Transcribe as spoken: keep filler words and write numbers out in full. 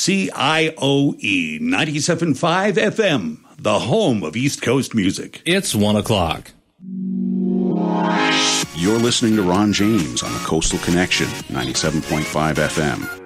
C I O E ninety-seven point five F M, the home of East Coast music. It's one o'clock. You're listening to Ron James on the Coastal Connection, ninety-seven point five F M.